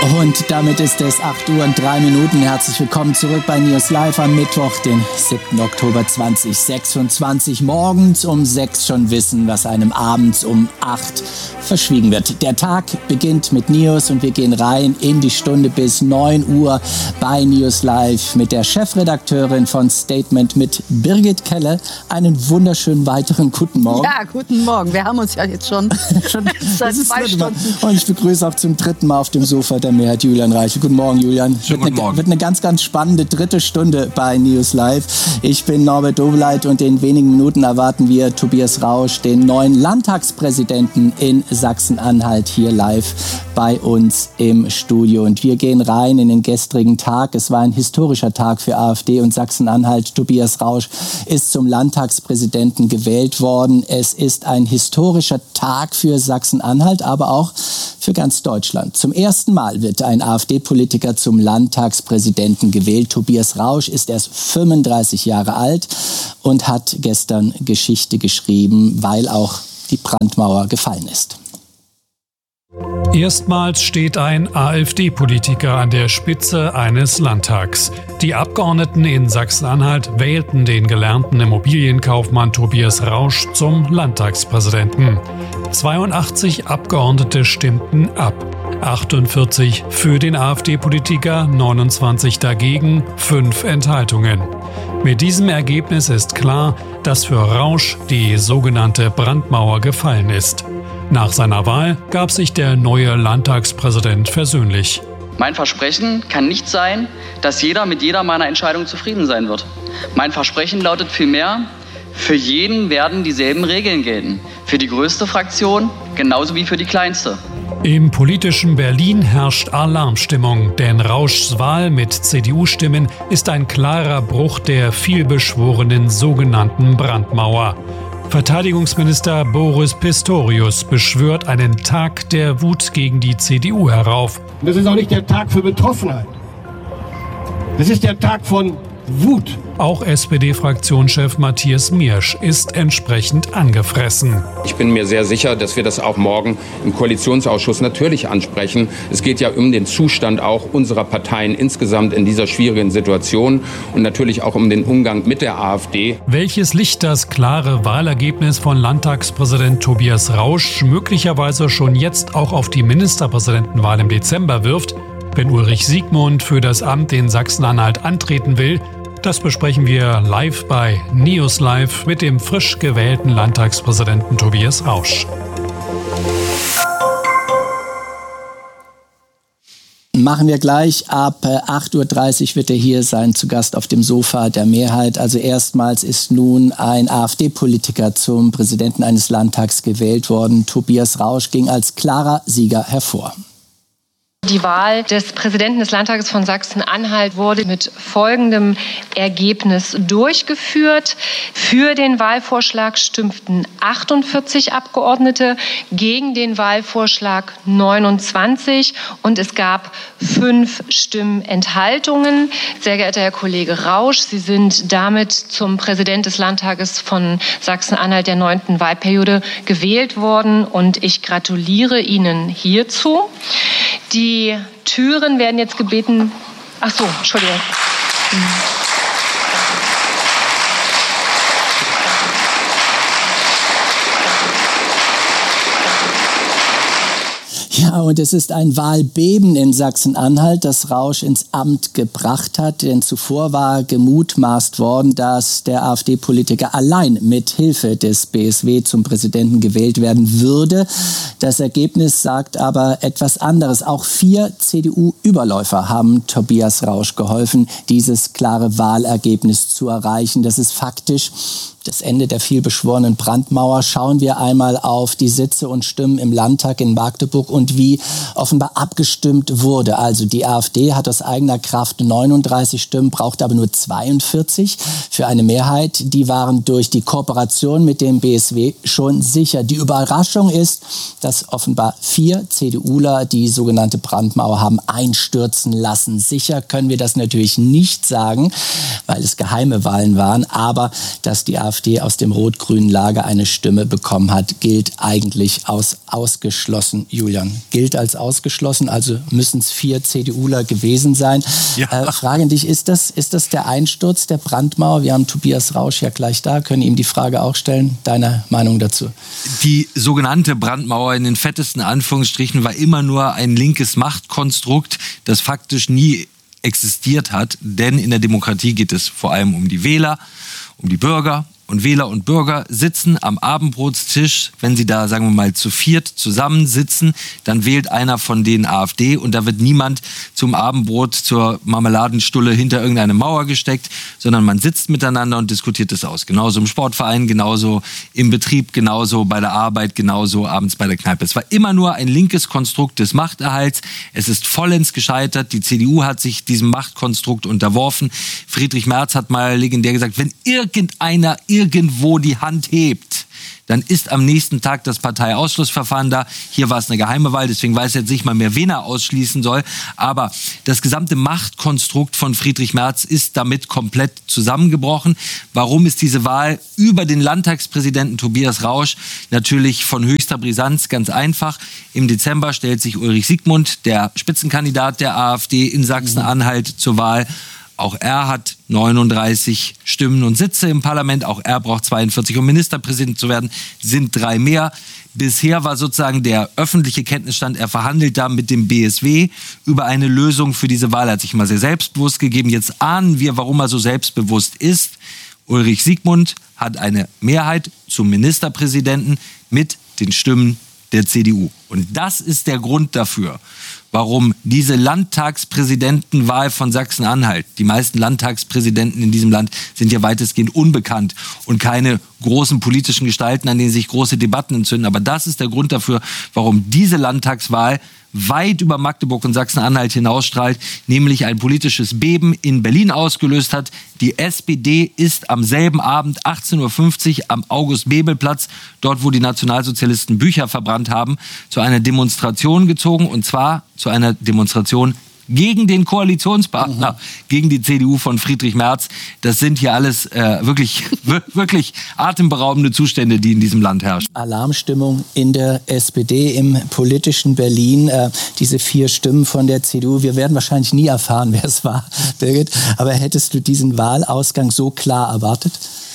Und damit ist es 8:03. Herzlich willkommen zurück bei News Live am Mittwoch, den 7. Oktober 2026. Morgens um 6 schon wissen, was einem abends um 8 verschwiegen wird. Der Tag beginnt mit News und wir gehen rein in die Stunde bis 9 Uhr bei News Live mit der Chefredakteurin von Statement, mit Birgit Kelle. Einen wunderschönen weiteren guten Morgen. Ja, guten Morgen. Wir haben uns ja jetzt schon seit 2 Stunden. Und ich begrüße auch zum 3. Mal auf dem Sofa der Mehrheit Julian Reichel. Guten Morgen, Julian. Guten Morgen. Wird eine ganz, ganz spannende 3. Stunde bei News Live. Ich bin Norbert Doveleit und in wenigen Minuten erwarten wir Tobias Rausch, den neuen Landtagspräsidenten in Sachsen-Anhalt, hier live bei uns im Studio. Und wir gehen rein in den gestrigen Tag. Es war ein historischer Tag für AfD und Sachsen-Anhalt. Tobias Rausch ist zum Landtagspräsidenten gewählt worden. Es ist ein historischer Tag für Sachsen-Anhalt, aber auch für ganz Deutschland. Zum ersten Mal wird ein AfD-Politiker zum Landtagspräsidenten gewählt. Tobias Rausch ist erst 35 Jahre alt und hat gestern Geschichte geschrieben, weil auch die Brandmauer gefallen ist. Erstmals steht ein AfD-Politiker an der Spitze eines Landtags. Die Abgeordneten in Sachsen-Anhalt wählten den gelernten Immobilienkaufmann Tobias Rausch zum Landtagspräsidenten. 82 Abgeordnete stimmten ab. 48 für den AfD-Politiker, 29 dagegen, 5 Enthaltungen. Mit diesem Ergebnis ist klar, dass für Rausch die sogenannte Brandmauer gefallen ist. Nach seiner Wahl gab sich der neue Landtagspräsident versöhnlich. Mein Versprechen kann nicht sein, dass jeder mit jeder meiner Entscheidungen zufrieden sein wird. Mein Versprechen lautet vielmehr, für jeden werden dieselben Regeln gelten. Für die größte Fraktion genauso wie für die kleinste. Im politischen Berlin herrscht Alarmstimmung, denn Rauschs Wahl mit CDU-Stimmen ist ein klarer Bruch der vielbeschworenen sogenannten Brandmauer. Verteidigungsminister Boris Pistorius beschwört einen Tag der Wut gegen die CDU herauf. Das ist auch nicht der Tag für Betroffenheit. Das ist der Tag von Wut. Auch SPD-Fraktionschef Matthias Miersch ist entsprechend angefressen. Ich bin mir sehr sicher, dass wir das auch morgen im Koalitionsausschuss natürlich ansprechen. Es geht ja um den Zustand auch unserer Parteien insgesamt in dieser schwierigen Situation und natürlich auch um den Umgang mit der AfD. Welches Licht das klare Wahlergebnis von Landtagspräsident Tobias Rausch möglicherweise schon jetzt auch auf die Ministerpräsidentenwahl im Dezember wirft, wenn Ulrich Siegmund für das Amt in Sachsen-Anhalt antreten will, das besprechen wir live bei News Live mit dem frisch gewählten Landtagspräsidenten Tobias Rausch. Machen wir gleich. Ab 8:30 Uhr wird er hier sein, zu Gast auf dem Sofa der Mehrheit. Also erstmals ist nun ein AfD-Politiker zum Präsidenten eines Landtags gewählt worden. Tobias Rausch ging als klarer Sieger hervor. Die Wahl des Präsidenten des Landtages von Sachsen-Anhalt wurde mit folgendem Ergebnis durchgeführt. Für den Wahlvorschlag stimmten 48 Abgeordnete, gegen den Wahlvorschlag 29 und es gab 5 Stimmenthaltungen. Sehr geehrter Herr Kollege Rausch, Sie sind damit zum Präsident des Landtages von Sachsen-Anhalt der 9. Wahlperiode gewählt worden und ich gratuliere Ihnen hierzu. Die Türen werden jetzt gebeten. Ach so, Entschuldigung. Ja, und es ist ein Wahlbeben in Sachsen-Anhalt, das Rausch ins Amt gebracht hat. Denn zuvor war gemutmaßt worden, dass der AfD-Politiker allein mit Hilfe des BSW zum Präsidenten gewählt werden würde. Das Ergebnis sagt aber etwas anderes. Auch 4 CDU-Überläufer haben Tobias Rausch geholfen, dieses klare Wahlergebnis zu erreichen. Das ist faktisch das Ende der vielbeschworenen Brandmauer. Schauen wir einmal auf die Sitze und Stimmen im Landtag in Magdeburg und wie offenbar abgestimmt wurde. Also die AfD hat aus eigener Kraft 39 Stimmen, braucht aber nur 42 für eine Mehrheit. Die waren durch die Kooperation mit dem BSW schon sicher. Die Überraschung ist, dass offenbar 4 CDUler die sogenannte Brandmauer haben einstürzen lassen. Sicher können wir das natürlich nicht sagen, weil es geheime Wahlen waren, aber dass die AfD AfD aus dem rot-grünen Lager eine Stimme bekommen hat, gilt eigentlich ausgeschlossen, Julian. Gilt als ausgeschlossen, also müssen es 4 CDUler gewesen sein. Ja. Frage an dich, ist das der Einsturz der Brandmauer? Wir haben Tobias Rausch ja gleich da, können ihm die Frage auch stellen. Deine Meinung dazu? Die sogenannte Brandmauer in den fettesten Anführungsstrichen war immer nur ein linkes Machtkonstrukt, das faktisch nie existiert hat. Denn in der Demokratie geht es vor allem um die Wähler, um die Bürger. Und Wähler und Bürger sitzen am Abendbrotstisch, wenn sie da, sagen wir mal, zu 4 zusammensitzen, dann wählt einer von denen AfD und da wird niemand zum Abendbrot, zur Marmeladenstulle hinter irgendeine Mauer gesteckt, sondern man sitzt miteinander und diskutiert es aus. Genauso im Sportverein, genauso im Betrieb, genauso bei der Arbeit, genauso abends bei der Kneipe. Es war immer nur ein linkes Konstrukt des Machterhalts. Es ist vollends gescheitert. Die CDU hat sich diesem Machtkonstrukt unterworfen. Friedrich Merz hat mal legendär gesagt, wenn irgendeiner irgendwo die Hand hebt, dann ist am nächsten Tag das Parteiausschlussverfahren da. Hier war es eine geheime Wahl, deswegen weiß jetzt nicht mal mehr, wen er ausschließen soll. Aber das gesamte Machtkonstrukt von Friedrich Merz ist damit komplett zusammengebrochen. Warum ist diese Wahl über den Landtagspräsidenten Tobias Rausch natürlich von höchster Brisanz? Ganz einfach. Im Dezember stellt sich Ulrich Siegmund, der Spitzenkandidat der AfD in Sachsen-Anhalt, zur Wahl. Auch er hat 39 Stimmen und Sitze im Parlament. Auch er braucht 42, um Ministerpräsident zu werden. Sind 3 mehr. Bisher war sozusagen der öffentliche Kenntnisstand, er verhandelt da mit dem BSW über eine Lösung für diese Wahl. Er hat sich mal sehr selbstbewusst gegeben. Jetzt ahnen wir, warum er so selbstbewusst ist. Ulrich Siegmund hat eine Mehrheit zum Ministerpräsidenten mit den Stimmen der CDU. Und das ist der Grund dafür, warum diese Landtagspräsidentenwahl von Sachsen-Anhalt, die meisten Landtagspräsidenten in diesem Land sind ja weitestgehend unbekannt und keine großen politischen Gestalten, an denen sich große Debatten entzünden. Aber das ist der Grund dafür, warum diese Landtagswahl weit über Magdeburg und Sachsen-Anhalt hinausstrahlt, nämlich ein politisches Beben in Berlin ausgelöst hat. Die SPD ist am selben Abend 18:50 Uhr am August-Bebel-Platz, dort wo die Nationalsozialisten Bücher verbrannt haben, zu einer Demonstration gezogen, und zwar zu einer Demonstration gegen den Koalitionspartner, gegen die CDU von Friedrich Merz. Das sind hier alles wirklich atemberaubende Zustände, die in diesem Land herrschen. Alarmstimmung in der SPD, im politischen Berlin. Diese 4 Stimmen von der CDU. Wir werden wahrscheinlich nie erfahren, wer es war, Birgit. Aber hättest du diesen Wahlausgang so klar erwartet?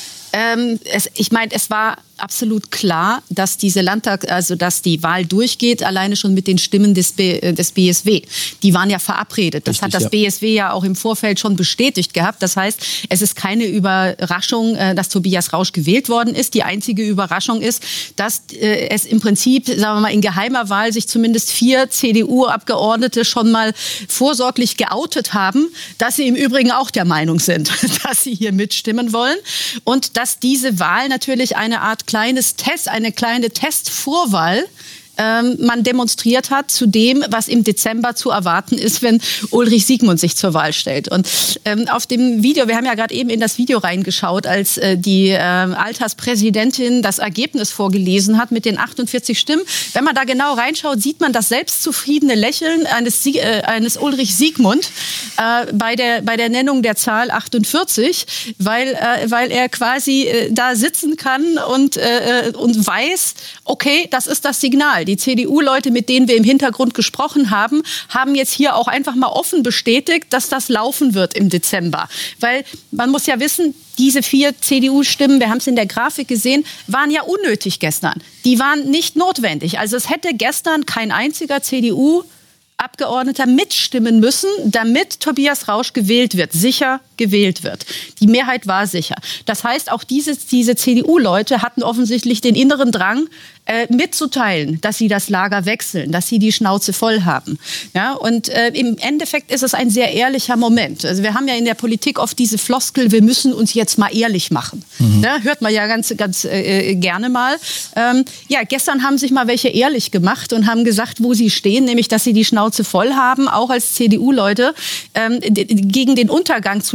Ich meine, es war absolut klar, dass dass die Wahl durchgeht, alleine schon mit den Stimmen des BSW. Die waren ja verabredet. Das hat das BSW ja auch im Vorfeld schon bestätigt gehabt. Das heißt, es ist keine Überraschung, dass Tobias Rausch gewählt worden ist. Die einzige Überraschung ist, dass es im Prinzip, sagen wir mal, in geheimer Wahl sich zumindest 4 CDU-Abgeordnete schon mal vorsorglich geoutet haben, dass sie im Übrigen auch der Meinung sind, dass sie hier mitstimmen wollen. Und dass diese Wahl natürlich eine kleine Testvorwahl man demonstriert hat zu dem, was im Dezember zu erwarten ist, wenn Ulrich Siegmund sich zur Wahl stellt. Und auf dem Video, wir haben ja gerade eben in das Video reingeschaut, als die Alterspräsidentin das Ergebnis vorgelesen hat mit den 48 Stimmen. Wenn man da genau reinschaut, sieht man das selbstzufriedene Lächeln eines Ulrich Siegmund bei der Nennung der Zahl 48, weil er quasi da sitzen kann und weiß, okay, das ist das Signal. Die CDU-Leute, mit denen wir im Hintergrund gesprochen haben, haben jetzt hier auch einfach mal offen bestätigt, dass das laufen wird im Dezember. Weil man muss ja wissen, diese 4 CDU-Stimmen, wir haben es in der Grafik gesehen, waren ja unnötig gestern. Die waren nicht notwendig. Also es hätte gestern kein einziger CDU-Abgeordneter mitstimmen müssen, damit Tobias Rausch gewählt wird, sicher gewählt wird. Die Mehrheit war sicher. Das heißt, auch diese CDU-Leute hatten offensichtlich den inneren Drang, mitzuteilen, dass sie das Lager wechseln, dass sie die Schnauze voll haben. Ja, und im Endeffekt ist es ein sehr ehrlicher Moment. Also wir haben ja in der Politik oft diese Floskel, wir müssen uns jetzt mal ehrlich machen. Ja, hört man ja ganz gerne mal. Gestern haben sich mal welche ehrlich gemacht und haben gesagt, wo sie stehen, nämlich, dass sie die Schnauze voll haben, auch als CDU-Leute, gegen den Untergang zu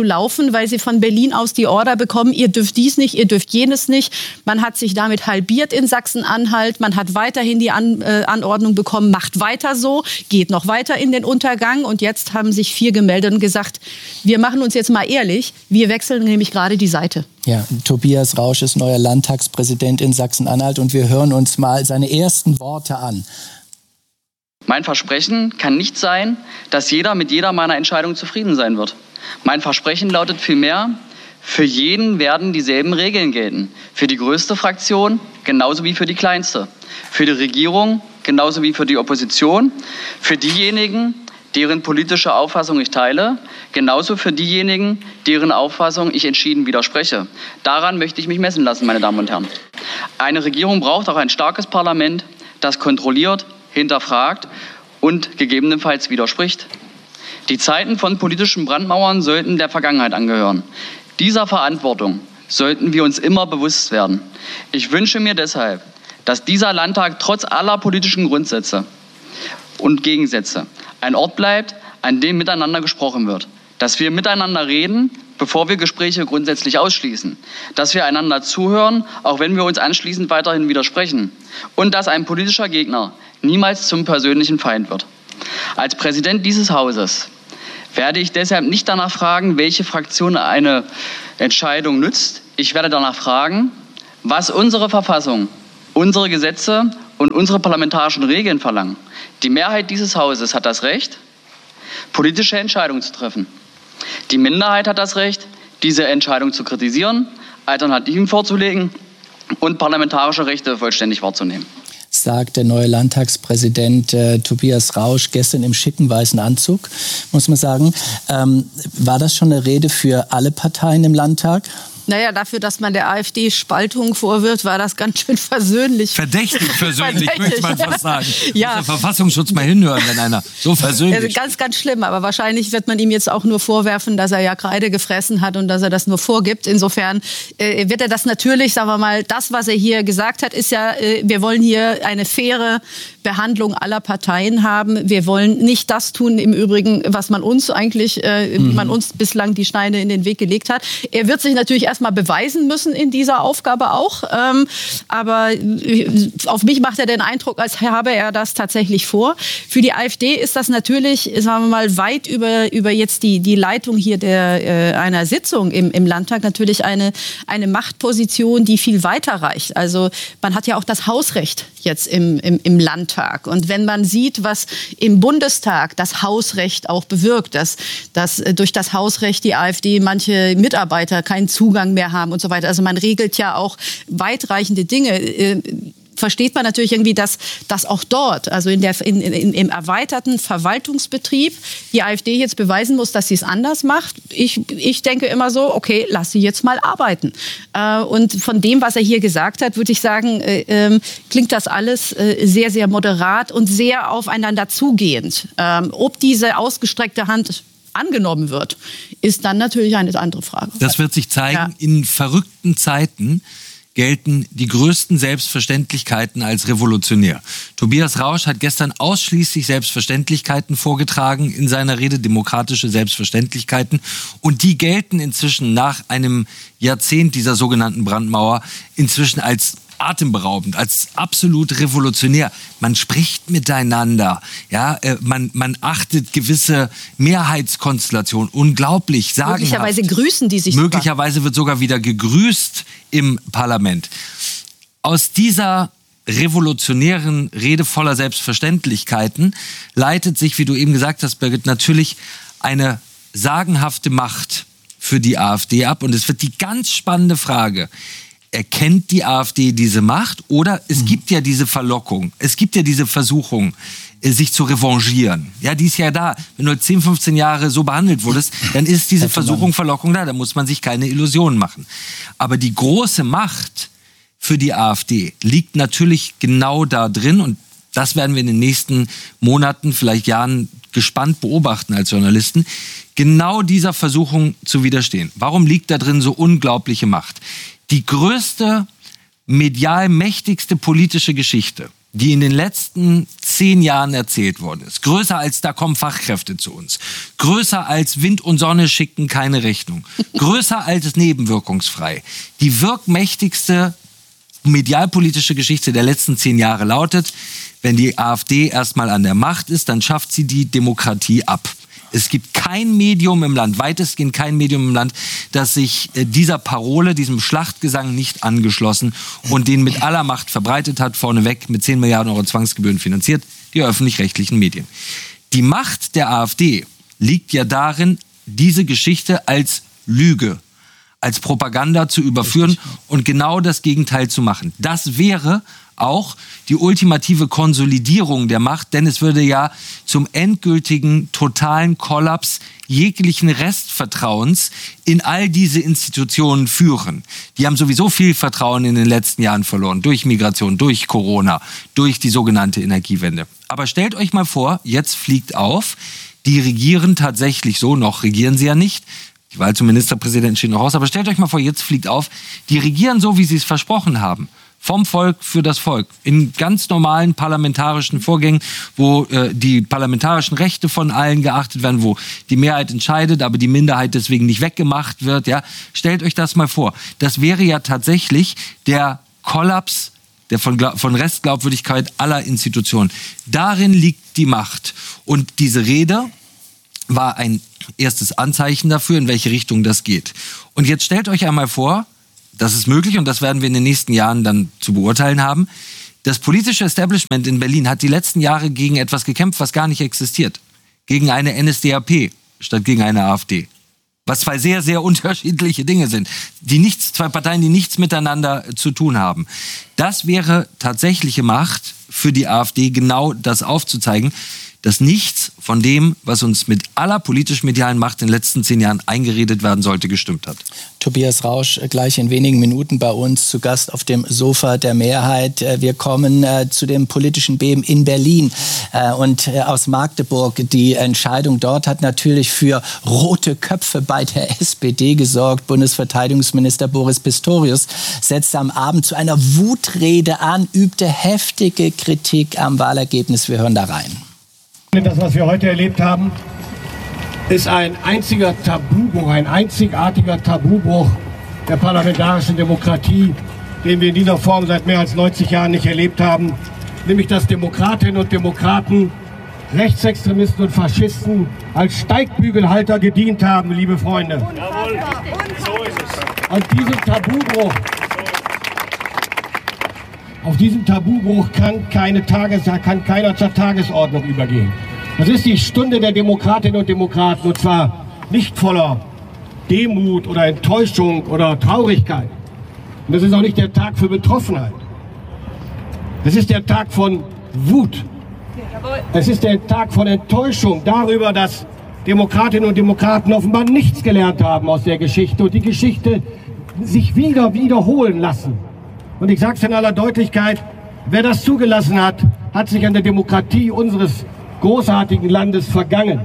laufen, weil sie von Berlin aus die Order bekommen, ihr dürft dies nicht, ihr dürft jenes nicht. Man hat sich damit halbiert in Sachsen-Anhalt, man hat weiterhin die Anordnung bekommen, macht weiter so, geht noch weiter in den Untergang und jetzt haben sich 4 gemeldet und gesagt, wir machen uns jetzt mal ehrlich, wir wechseln nämlich gerade die Seite. Ja, Tobias Rausch ist neuer Landtagspräsident in Sachsen-Anhalt und wir hören uns mal seine ersten Worte an. Mein Versprechen kann nicht sein, dass jeder mit jeder meiner Entscheidungen zufrieden sein wird. Mein Versprechen lautet vielmehr, für jeden werden dieselben Regeln gelten. Für die größte Fraktion genauso wie für die kleinste. Für die Regierung genauso wie für die Opposition. Für diejenigen, deren politische Auffassung ich teile, genauso für diejenigen, deren Auffassung ich entschieden widerspreche. Daran möchte ich mich messen lassen, meine Damen und Herren. Eine Regierung braucht auch ein starkes Parlament, das kontrolliert, hinterfragt und gegebenenfalls widerspricht. Die Zeiten von politischen Brandmauern sollten der Vergangenheit angehören. Dieser Verantwortung sollten wir uns immer bewusst werden. Ich wünsche mir deshalb, dass dieser Landtag trotz aller politischen Grundsätze und Gegensätze ein Ort bleibt, an dem miteinander gesprochen wird. Dass wir miteinander reden, bevor wir Gespräche grundsätzlich ausschließen. Dass wir einander zuhören, auch wenn wir uns anschließend weiterhin widersprechen. Und dass ein politischer Gegner niemals zum persönlichen Feind wird. Als Präsident dieses Hauses werde ich deshalb nicht danach fragen, welche Fraktion eine Entscheidung nützt. Ich werde danach fragen, was unsere Verfassung, unsere Gesetze und unsere parlamentarischen Regeln verlangen. Die Mehrheit dieses Hauses hat das Recht, politische Entscheidungen zu treffen. Die Minderheit hat das Recht, diese Entscheidung zu kritisieren, Alternativen vorzulegen und parlamentarische Rechte vollständig wahrzunehmen. Sagt der neue Landtagspräsident Tobias Rausch gestern im schicken weißen Anzug, muss man sagen. War das schon eine Rede für alle Parteien im Landtag? Naja, dafür, dass man der AfD Spaltung vorwirft, war das ganz schön versöhnlich. Verdächtig versöhnlich, möchte man fast sagen. Ja. Muss der Verfassungsschutz mal hinhören, wenn einer so versöhnlich... Also ganz, ganz schlimm. Aber wahrscheinlich wird man ihm jetzt auch nur vorwerfen, dass er ja Kreide gefressen hat und dass er das nur vorgibt. Insofern wird er das natürlich, sagen wir mal, das, was er hier gesagt hat, ist ja, wir wollen hier eine faire Behandlung aller Parteien haben. Wir wollen nicht das tun, im Übrigen, was man uns eigentlich, man uns bislang die Steine in den Weg gelegt hat. Er wird sich natürlich erstmal beweisen müssen in dieser Aufgabe auch. Aber auf mich macht er den Eindruck, als habe er das tatsächlich vor. Für die AfD ist das natürlich, sagen wir mal, weit über jetzt die Leitung hier einer Sitzung im Landtag natürlich eine Machtposition, die viel weiter reicht. Also man hat ja auch das Hausrecht jetzt im Landtag. Und wenn man sieht, was im Bundestag das Hausrecht auch bewirkt, dass durch das Hausrecht die AfD manche Mitarbeiter keinen Zugang mehr haben und so weiter. Also man regelt ja auch weitreichende Dinge. Versteht man natürlich irgendwie, dass auch dort, also im erweiterten Verwaltungsbetrieb, die AfD jetzt beweisen muss, dass sie es anders macht. Ich denke immer so, okay, lass sie jetzt mal arbeiten. Und von dem, was er hier gesagt hat, würde ich sagen, klingt das alles sehr, sehr moderat und sehr aufeinander zugehend. Ob diese ausgestreckte Hand angenommen wird, ist dann natürlich eine andere Frage. Das wird sich zeigen. Ja. In verrückten Zeiten gelten die größten Selbstverständlichkeiten als revolutionär. Tobias Rausch hat gestern ausschließlich Selbstverständlichkeiten vorgetragen in seiner Rede, demokratische Selbstverständlichkeiten. Und die gelten inzwischen nach einem Jahrzehnt dieser sogenannten Brandmauer inzwischen als atemberaubend, als absolut revolutionär. Man spricht miteinander, ja, man achtet gewisse Mehrheitskonstellationen, unglaublich sagenhaft. Möglicherweise grüßen die sich sogar. Möglicherweise wird sogar wieder gegrüßt im Parlament. Aus dieser revolutionären Rede voller Selbstverständlichkeiten leitet sich, wie du eben gesagt hast, Birgit, natürlich eine sagenhafte Macht für die AfD ab. Und es wird die ganz spannende Frage: Erkennt die AfD diese Macht? Oder es gibt ja diese Verlockung, es gibt ja diese Versuchung, sich zu revanchieren. Ja, die ist ja da. Wenn du 10, 15 Jahre so behandelt wurdest, dann ist diese Versuchung, Verlockung da. Da muss man sich keine Illusionen machen. Aber die große Macht für die AfD liegt natürlich genau da drin. Und das werden wir in den nächsten Monaten, vielleicht Jahren gespannt beobachten als Journalisten. Genau dieser Versuchung zu widerstehen. Warum liegt da drin so unglaubliche Macht? Die größte, medial mächtigste politische Geschichte die in den letzten 10 Jahren erzählt worden ist, größer als da kommen Fachkräfte zu uns, größer als Wind und Sonne schicken keine Rechnung, größer als nebenwirkungsfrei, die wirkmächtigste medialpolitische Geschichte der letzten 10 Jahre lautet, wenn die AfD erstmal an der Macht ist, dann schafft sie die Demokratie ab. Es gibt kein Medium im Land, weitestgehend kein Medium im Land, das sich dieser Parole, diesem Schlachtgesang nicht angeschlossen und den mit aller Macht verbreitet hat, vorneweg mit 10 Milliarden Euro Zwangsgebühren finanziert, die öffentlich-rechtlichen Medien. Die Macht der AfD liegt ja darin, diese Geschichte als Lüge, als Propaganda zu überführen und genau das Gegenteil zu machen. Das wäre auch die ultimative Konsolidierung der Macht, denn es würde ja zum endgültigen, totalen Kollaps jeglichen Restvertrauens in all diese Institutionen führen. Die haben sowieso viel Vertrauen in den letzten Jahren verloren, durch Migration, durch Corona, durch die sogenannte Energiewende. Aber stellt euch mal vor, jetzt fliegt auf, die regieren tatsächlich so, noch regieren sie ja nicht, die Wahl zum Ministerpräsidenten steht noch aus, aber stellt euch mal vor, jetzt fliegt auf, die regieren so, wie sie es versprochen haben. Vom Volk für das Volk. In ganz normalen parlamentarischen Vorgängen, wo die parlamentarischen Rechte von allen geachtet werden, wo die Mehrheit entscheidet, aber die Minderheit deswegen nicht weggemacht wird. Ja. Stellt euch das mal vor. Das wäre ja tatsächlich der Kollaps der von Restglaubwürdigkeit aller Institutionen. Darin liegt die Macht. Und diese Rede war ein erstes Anzeichen dafür, in welche Richtung das geht. Und jetzt stellt euch einmal vor, das ist möglich und das werden wir in den nächsten Jahren dann zu beurteilen haben. Das politische Establishment in Berlin hat die letzten Jahre gegen etwas gekämpft, was gar nicht existiert. Gegen eine NSDAP statt gegen eine AfD. Was zwei sehr, sehr unterschiedliche Dinge sind. Zwei Parteien, die nichts miteinander zu tun haben. Das wäre tatsächliche Macht für die AfD, genau das aufzuzeigen, dass nichts von dem, was uns mit aller politisch-medialen Macht in den letzten 10 Jahren eingeredet werden sollte, gestimmt hat. Tobias Rausch gleich in wenigen Minuten bei uns zu Gast auf dem Sofa der Mehrheit. Wir kommen zu dem politischen Beben in Berlin und aus Magdeburg. Die Entscheidung dort hat natürlich für rote Köpfe bei der SPD gesorgt. Bundesverteidigungsminister Boris Pistorius setzte am Abend zu einer Wutrede an, übte heftige Kritik am Wahlergebnis. Wir hören da rein. Das, was wir heute erlebt haben, ist ein einziger Tabubruch, ein einzigartiger Tabubruch der parlamentarischen Demokratie, den wir in dieser Form seit mehr als 90 Jahren nicht erlebt haben. Nämlich, dass Demokratinnen und Demokraten, Rechtsextremisten und Faschisten als Steigbügelhalter gedient haben, liebe Freunde. Jawohl, so ist es. Auf diesem Tabubruch kann keiner zur Tagesordnung übergehen. Das ist die Stunde der Demokratinnen und Demokraten, und zwar nicht voller Demut oder Enttäuschung oder Traurigkeit. Und das ist auch nicht der Tag für Betroffenheit. Das ist der Tag von Wut. Es ist der Tag von Enttäuschung darüber, dass Demokratinnen und Demokraten offenbar nichts gelernt haben aus der Geschichte und die Geschichte sich wiederholen lassen. Und ich sage es in aller Deutlichkeit, wer das zugelassen hat, hat sich an der Demokratie unseres großartigen Landes vergangen.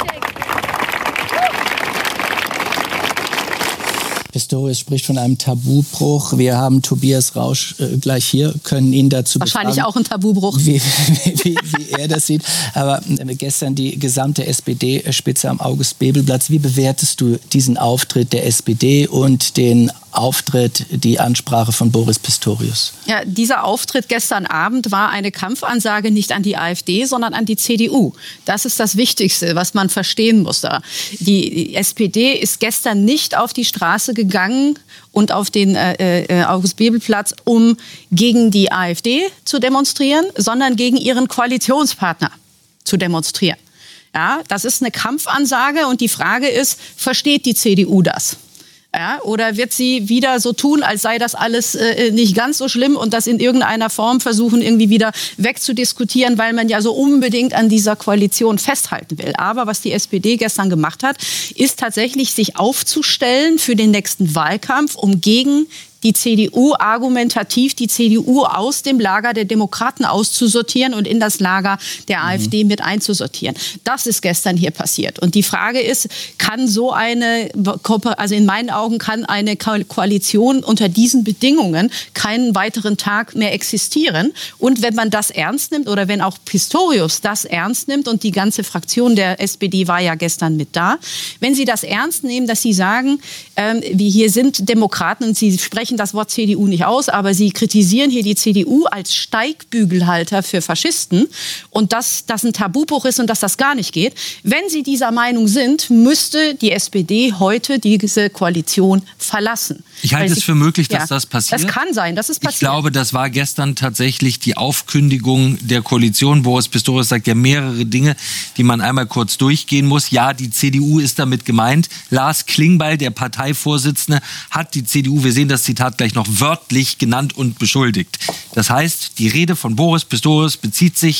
Pistorius spricht von einem Tabubruch. Wir haben Tobias Rausch gleich hier, können ihn dazu wahrscheinlich befragen, auch ein Tabubruch. Wie er das sieht. Aber gestern die gesamte SPD-Spitze am August-Bebel-Platz. Wie bewertest du diesen Auftritt der SPD und den Auftritt, die Ansprache von Boris Pistorius? Ja, dieser Auftritt gestern Abend war eine Kampfansage nicht an die AfD, sondern an die CDU. Das ist das Wichtigste, was man verstehen muss da. Die SPD ist gestern nicht auf die Straße gegangen und auf den August-Bebel-Platz, um gegen die AfD zu demonstrieren, sondern gegen ihren Koalitionspartner zu demonstrieren. Ja, das ist eine Kampfansage und die Frage ist, versteht die CDU das? Ja, oder wird sie wieder so tun, als sei das alles nicht ganz so schlimm und das in irgendeiner Form versuchen, irgendwie wieder wegzudiskutieren, weil man ja so unbedingt an dieser Koalition festhalten will. Aber was die SPD gestern gemacht hat, ist tatsächlich, sich aufzustellen für den nächsten Wahlkampf, um gegen die CDU argumentativ, die CDU aus dem Lager der Demokraten auszusortieren und in das Lager der AfD mit einzusortieren. Das ist gestern hier passiert. Und die Frage ist, kann so eine, also in meinen Augen kann eine Koalition unter diesen Bedingungen keinen weiteren Tag mehr existieren. Und wenn man das ernst nimmt oder wenn auch Pistorius das ernst nimmt und die ganze Fraktion der SPD war ja gestern mit da, wenn Sie das ernst nehmen, dass Sie sagen, wir hier sind Demokraten und Sie sprechen das Wort CDU nicht aus, aber Sie kritisieren hier die CDU als Steigbügelhalter für Faschisten und dass das ein Tabubruch ist und dass das gar nicht geht. Wenn Sie dieser Meinung sind, müsste die SPD heute diese Koalition verlassen. Ich halte es für möglich, dass das passiert. Das kann sein, dass es passiert. Ich glaube, das war gestern tatsächlich die Aufkündigung der Koalition. Boris Pistorius sagt ja mehrere Dinge, die man einmal kurz durchgehen muss. Ja, die CDU ist damit gemeint. Lars Klingbeil, der Parteivorsitzende, hat die CDU, wir sehen das Zitat gleich noch, wörtlich genannt und beschuldigt. Das heißt, die Rede von Boris Pistorius bezieht sich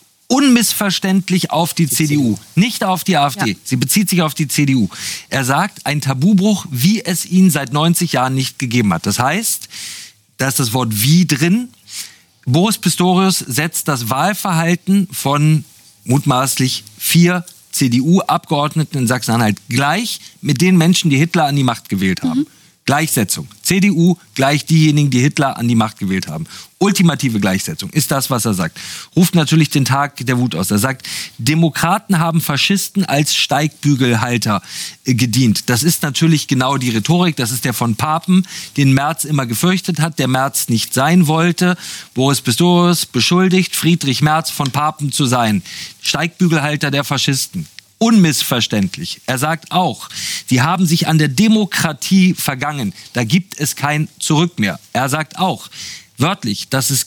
unmissverständlich auf die CDU, nicht auf die AfD. Ja. Sie bezieht sich auf die CDU. Er sagt, ein Tabubruch, wie es ihn seit 90 Jahren nicht gegeben hat. Das heißt, da ist das Wort wie drin. Boris Pistorius setzt das Wahlverhalten von mutmaßlich 4 CDU-Abgeordneten in Sachsen-Anhalt gleich mit den Menschen, die Hitler an die Macht gewählt haben. Gleichsetzung. CDU gleich diejenigen, die Hitler an die Macht gewählt haben. Ultimative Gleichsetzung ist das, was er sagt. Ruft natürlich den Tag der Wut aus. Er sagt, Demokraten haben Faschisten als Steigbügelhalter gedient. Das ist natürlich genau die Rhetorik. Das ist der von Papen, den Merz immer gefürchtet hat, der Merz nicht sein wollte. Boris Pistorius beschuldigt Friedrich Merz von Papen zu sein. Steigbügelhalter der Faschisten. Unmissverständlich. Er sagt auch, die haben sich an der Demokratie vergangen. Da gibt es kein Zurück mehr. Er sagt auch, wörtlich, dass es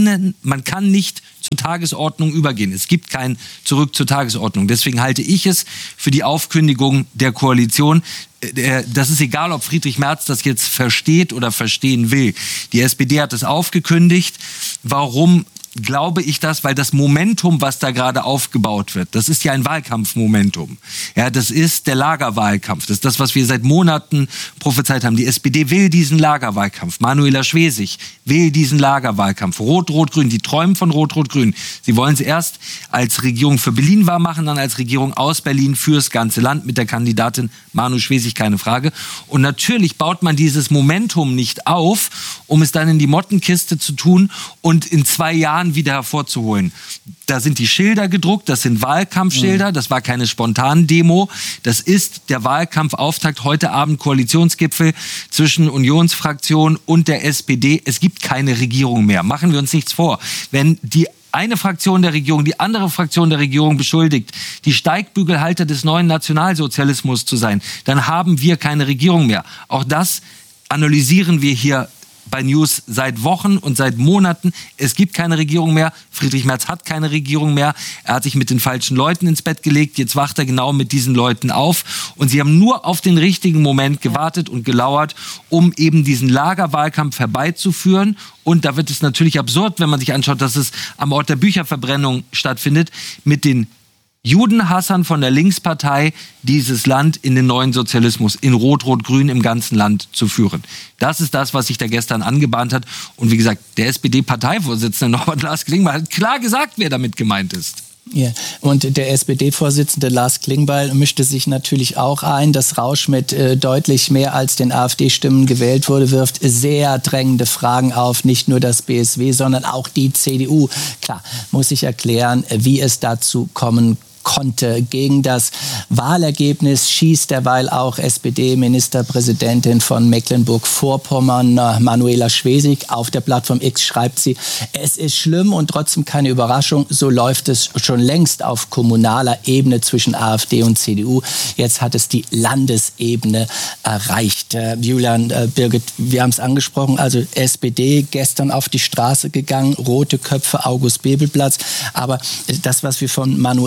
man kann nicht zur Tagesordnung übergehen. Es gibt kein Zurück zur Tagesordnung. Deswegen halte ich es für die Aufkündigung der Koalition. Das ist egal, ob Friedrich Merz das jetzt versteht oder verstehen will. Die SPD hat es aufgekündigt. Warum glaube ich das? Weil das Momentum, was da gerade aufgebaut wird, das ist ja ein Wahlkampfmomentum. Ja, das ist der Lagerwahlkampf. Das ist das, was wir seit Monaten prophezeit haben. Die SPD will diesen Lagerwahlkampf. Manuela Schwesig will diesen Lagerwahlkampf. Rot-Rot-Grün, die träumen von Rot-Rot-Grün. Sie wollen es erst als Regierung für Berlin wahrmachen, dann als Regierung aus Berlin fürs ganze Land mit der Kandidatin Manu Schwesig, keine Frage. Und natürlich baut man dieses Momentum nicht auf, um es dann in die Mottenkiste zu tun und in 2 Jahren wieder hervorzuholen. Da sind die Schilder gedruckt, das sind Wahlkampfschilder, das war keine Spontandemo, das ist der Wahlkampfauftakt, heute Abend Koalitionsgipfel zwischen Unionsfraktion und der SPD. Es gibt keine Regierung mehr, machen wir uns nichts vor. Wenn die eine Fraktion der Regierung, die andere Fraktion der Regierung beschuldigt, die Steigbügelhalter des neuen Nationalsozialismus zu sein, dann haben wir keine Regierung mehr. Auch das analysieren wir hier bei News seit Wochen und seit Monaten. Es gibt keine Regierung mehr. Friedrich Merz hat keine Regierung mehr. Er hat sich mit den falschen Leuten ins Bett gelegt. Jetzt wacht er genau mit diesen Leuten auf. Und sie haben nur auf den richtigen Moment gewartet und gelauert, um eben diesen Lagerwahlkampf herbeizuführen. Und da wird es natürlich absurd, wenn man sich anschaut, dass es am Ort der Bücherverbrennung stattfindet, mit den Judenhassern von der Linkspartei dieses Land in den neuen Sozialismus, in Rot-Rot-Grün im ganzen Land zu führen. Das ist das, was sich da gestern angebahnt hat. Und wie gesagt, der SPD-Parteivorsitzende Norbert Lars Klingbeil hat klar gesagt, wer damit gemeint ist. Ja, und der SPD-Vorsitzende Lars Klingbeil mischte sich natürlich auch ein, dass Rausch mit deutlich mehr als den AfD-Stimmen gewählt wurde, wirft sehr drängende Fragen auf, nicht nur das BSW, sondern auch die CDU. Klar, muss ich erklären, wie es dazu kommen konnte. Gegen das Wahlergebnis schießt derweil auch SPD-Ministerpräsidentin von Mecklenburg-Vorpommern, Manuela Schwesig. Auf der Plattform X schreibt sie, es ist schlimm und trotzdem keine Überraschung. So läuft es schon längst auf kommunaler Ebene zwischen AfD und CDU. Jetzt hat es die Landesebene erreicht. Julian, Birgit, wir haben es angesprochen, also SPD gestern auf die Straße gegangen, rote Köpfe, August-Bebel-Platz. Aber das, was wir von Manuela Schwesig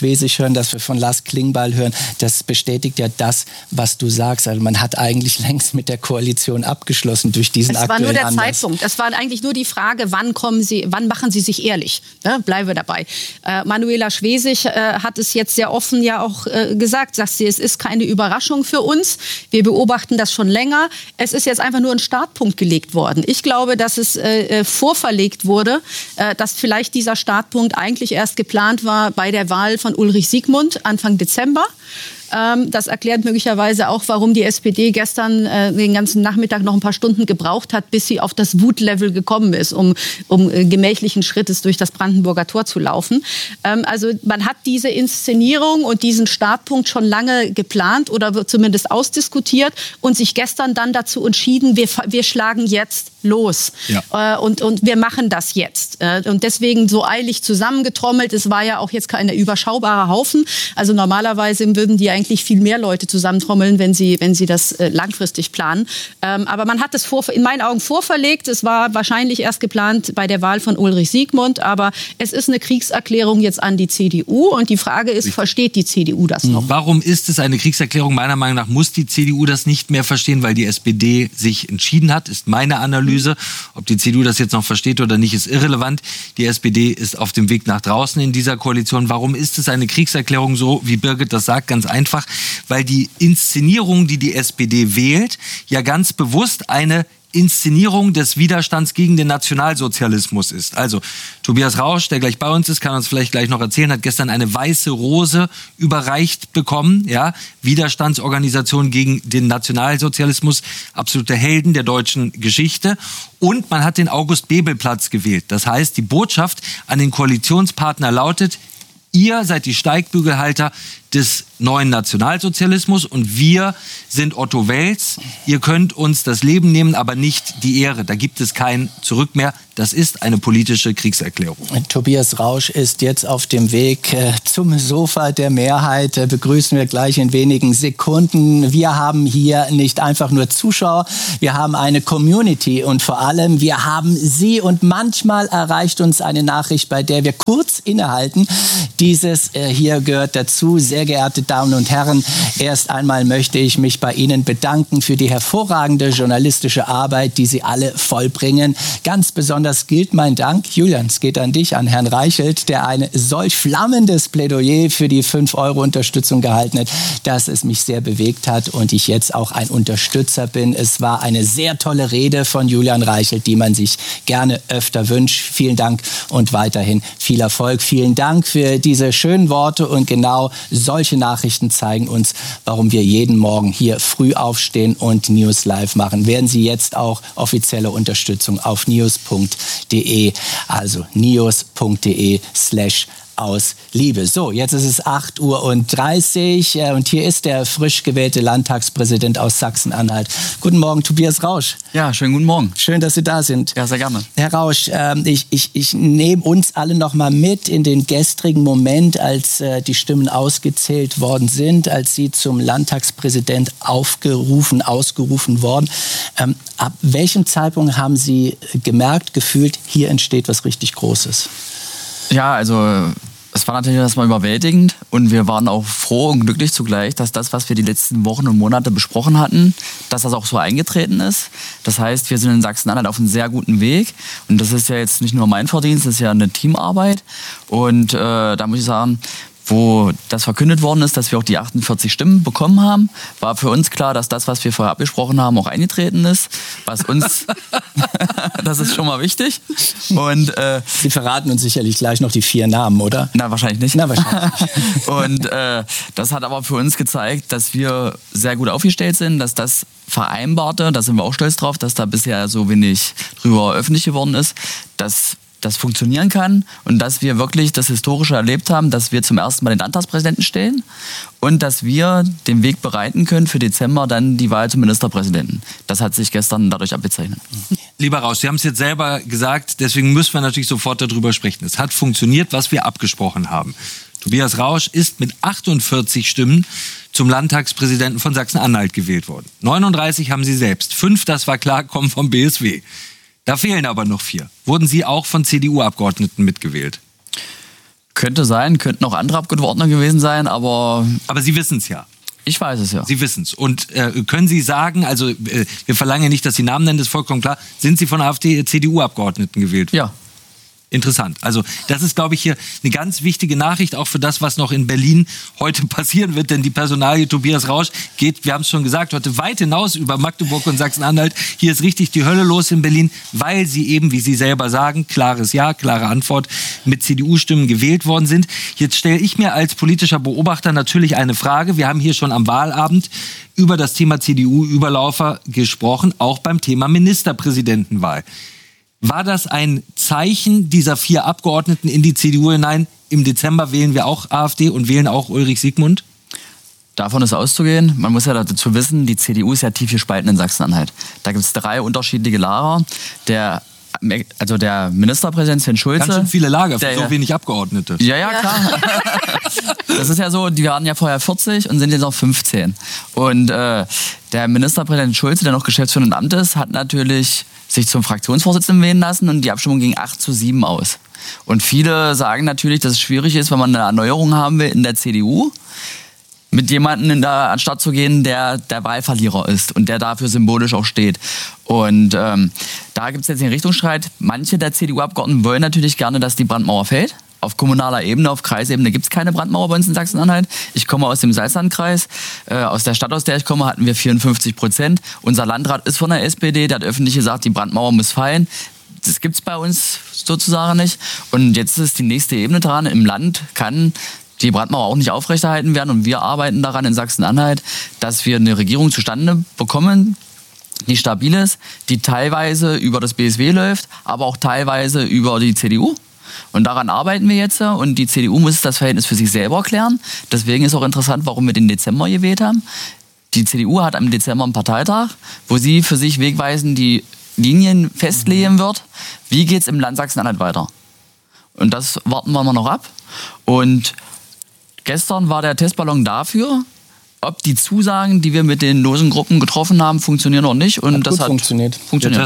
Schwesig hören, dass wir von Lars Klingbeil hören, das bestätigt ja das, was du sagst. Also man hat eigentlich längst mit der Koalition abgeschlossen durch diesen aktuellen Anlass. Es war nur der Zeitpunkt. Es war eigentlich nur die Frage, wann machen Sie sich ehrlich? Ja, bleiben wir dabei. Manuela Schwesig hat es jetzt sehr offen ja auch gesagt, sagt sie, es ist keine Überraschung für uns. Wir beobachten das schon länger. Es ist jetzt einfach nur ein Startpunkt gelegt worden. Ich glaube, dass es vorverlegt wurde, dass vielleicht dieser Startpunkt eigentlich erst geplant war bei der Wahl von Ulrich Siegmund Anfang Dezember. Das erklärt möglicherweise auch, warum die SPD gestern den ganzen Nachmittag noch ein paar Stunden gebraucht hat, bis sie auf das Wutlevel gekommen ist, um gemächlichen Schrittes durch das Brandenburger Tor zu laufen. Also man hat diese Inszenierung und diesen Startpunkt schon lange geplant oder wird zumindest ausdiskutiert und sich gestern dann dazu entschieden, wir schlagen jetzt los. Ja. Und wir machen das jetzt. Und deswegen so eilig zusammengetrommelt. Es war ja auch jetzt kein überschaubarer Haufen. Also normalerweise würden die eigentlich viel mehr Leute zusammentrommeln, wenn sie das langfristig planen. Aber man hat es in meinen Augen vorverlegt. Es war wahrscheinlich erst geplant bei der Wahl von Ulrich Siegmund. Aber es ist eine Kriegserklärung jetzt an die CDU. Und die Frage ist, versteht die CDU das noch? Warum ist es eine Kriegserklärung? Meiner Meinung nach muss die CDU das nicht mehr verstehen, weil die SPD sich entschieden hat, ist meine Analyse. Ob die CDU das jetzt noch versteht oder nicht, ist irrelevant. Die SPD ist auf dem Weg nach draußen in dieser Koalition. Warum ist es eine Kriegserklärung, so wie Birgit das sagt? Ganz einfach, weil die Inszenierung, die die SPD wählt, ja ganz bewusst eine Inszenierung des Widerstands gegen den Nationalsozialismus ist. Also Tobias Rausch, der gleich bei uns ist, kann uns vielleicht gleich noch erzählen, hat gestern eine weiße Rose überreicht bekommen. Ja, Widerstandsorganisation gegen den Nationalsozialismus, absolute Helden der deutschen Geschichte. Und man hat den August-Bebel-Platz gewählt. Das heißt, die Botschaft an den Koalitionspartner lautet: Ihr seid die Steigbügelhalter des neuen Nationalsozialismus und wir sind Otto Wels. Ihr könnt uns das Leben nehmen, aber nicht die Ehre. Da gibt es kein Zurück mehr. Das ist eine politische Kriegserklärung. Tobias Rausch ist jetzt auf dem Weg zum Sofa der Mehrheit. Begrüßen wir gleich in wenigen Sekunden. Wir haben hier nicht einfach nur Zuschauer, wir haben eine Community und vor allem wir haben Sie. Und manchmal erreicht uns eine Nachricht, bei der wir kurz innehalten. Dieses hier gehört dazu. Sehr geehrte Damen und Herren, erst einmal möchte ich mich bei Ihnen bedanken für die hervorragende journalistische Arbeit, die Sie alle vollbringen. Ganz besonders gilt mein Dank, Julian, es geht an dich, an Herrn Reichelt, der ein solch flammendes Plädoyer für die 5-Euro-Unterstützung gehalten hat, dass es mich sehr bewegt hat und ich jetzt auch ein Unterstützer bin. Es war eine sehr tolle Rede von Julian Reichelt, die man sich gerne öfter wünscht. Vielen Dank und weiterhin viel Erfolg. Vielen Dank für diese schönen Worte und genau solche Nachrichten zeigen uns, warum wir jeden Morgen hier früh aufstehen und News Live machen. Werden Sie jetzt auch offizielle Unterstützung auf news.de, also news.de/aus Liebe. So, jetzt ist es 8:30 Uhr und hier ist der frisch gewählte Landtagspräsident aus Sachsen-Anhalt. Guten Morgen, Tobias Rausch. Ja, schönen guten Morgen. Schön, dass Sie da sind. Ja, sehr gerne. Herr Rausch, ich nehme uns alle noch mal mit in den gestrigen Moment, als die Stimmen ausgezählt worden sind, als Sie zum Landtagspräsident ausgerufen worden. Ab welchem Zeitpunkt haben Sie gemerkt, gefühlt, hier entsteht was richtig Großes? Ja, also es war natürlich erstmal überwältigend und wir waren auch froh und glücklich zugleich, dass das, was wir die letzten Wochen und Monate besprochen hatten, dass das auch so eingetreten ist. Das heißt, wir sind in Sachsen-Anhalt auf einem sehr guten Weg und das ist ja jetzt nicht nur mein Verdienst, das ist ja eine Teamarbeit und da muss ich sagen, wo das verkündet worden ist, dass wir auch die 48 Stimmen bekommen haben, war für uns klar, dass das, was wir vorher abgesprochen haben, auch eingetreten ist. Was uns, das ist schon mal wichtig. Und Sie verraten uns sicherlich gleich noch die 4 Namen, oder? Na, wahrscheinlich nicht. Na, wahrscheinlich nicht. Und das hat aber für uns gezeigt, dass wir sehr gut aufgestellt sind, dass das Vereinbarte, da sind wir auch stolz drauf, dass da bisher so wenig drüber öffentlich geworden ist, dass das funktionieren kann und dass wir wirklich das Historische erlebt haben, dass wir zum ersten Mal den Landtagspräsidenten stellen und dass wir den Weg bereiten können für Dezember dann die Wahl zum Ministerpräsidenten. Das hat sich gestern dadurch abgezeichnet. Lieber Rausch, Sie haben es jetzt selber gesagt, deswegen müssen wir natürlich sofort darüber sprechen. Es hat funktioniert, was wir abgesprochen haben. Tobias Rausch ist mit 48 Stimmen zum Landtagspräsidenten von Sachsen-Anhalt gewählt worden. 39 haben Sie selbst. 5, das war klar, kommen vom BSW. Da fehlen aber noch 4. Wurden Sie auch von CDU-Abgeordneten mitgewählt? Könnte sein, könnten auch andere Abgeordnete gewesen sein, aber... Aber Sie wissen es ja. Ich weiß es ja. Sie wissen es. Und können Sie sagen, also wir verlangen ja nicht, dass Sie Namen nennen, das ist vollkommen klar, sind Sie von AfD-CDU-Abgeordneten gewählt worden? Ja. Interessant. Also das ist, glaube ich, hier eine ganz wichtige Nachricht, auch für das, was noch in Berlin heute passieren wird. Denn die Personalie Tobias Rausch geht, wir haben es schon gesagt, heute weit hinaus über Magdeburg und Sachsen-Anhalt. Hier ist richtig die Hölle los in Berlin, weil sie eben, wie Sie selber sagen, klares Ja, klare Antwort, mit CDU-Stimmen gewählt worden sind. Jetzt stelle ich mir als politischer Beobachter natürlich eine Frage. Wir haben hier schon am Wahlabend über das Thema CDU-Überlaufer gesprochen, auch beim Thema Ministerpräsidentenwahl. War das ein Zeichen dieser 4 Abgeordneten in die CDU hinein? Im Dezember wählen wir auch AfD und wählen auch Ulrich Siegmund? Davon ist auszugehen. Man muss ja dazu wissen, die CDU ist ja tief gespalten in Sachsen-Anhalt. Da gibt es 3 unterschiedliche Lager. Der Ministerpräsident Sven Schulze. Ganz schön viele Lager für so wenig Abgeordnete. Ja, klar. Das ist ja so, die waren ja vorher 40 und sind jetzt noch 15. Und der Ministerpräsident Schulze, der noch Geschäftsführer im Amt ist, hat natürlich sich zum Fraktionsvorsitzenden wählen lassen und die Abstimmung ging 8:7 aus. Und viele sagen natürlich, dass es schwierig ist, wenn man eine Erneuerung haben will in der CDU, mit jemandem anstatt zu gehen, der Wahlverlierer ist und der dafür symbolisch auch steht. Und da gibt es jetzt den Richtungsstreit. Manche der CDU-Abgeordneten wollen natürlich gerne, dass die Brandmauer fällt. Auf kommunaler Ebene, auf Kreisebene gibt es keine Brandmauer bei uns in Sachsen-Anhalt. Ich komme aus dem Salzlandkreis. Aus der Stadt, aus der ich komme, hatten wir 54%. Unser Landrat ist von der SPD, der hat öffentlich gesagt, die Brandmauer muss fallen. Das gibt es bei uns sozusagen nicht. Und jetzt ist die nächste Ebene dran. Im Land kann die Brandmauer auch nicht aufrechterhalten werden. Und wir arbeiten daran in Sachsen-Anhalt, dass wir eine Regierung zustande bekommen, die stabil ist, die teilweise über das BSW läuft, aber auch teilweise über die CDU. Und daran arbeiten wir jetzt. Und die CDU muss das Verhältnis für sich selber klären. Deswegen ist auch interessant, warum wir den Dezember gewählt haben. Die CDU hat im Dezember einen Parteitag, wo sie für sich wegweisend die Linien festlegen wird. Wie geht es im Land Sachsen-Anhalt weiter? Und das warten wir noch ab. Und gestern war der Testballon dafür, ob die Zusagen, die wir mit den losen Gruppen getroffen haben, funktionieren oder nicht. Und das hat funktioniert.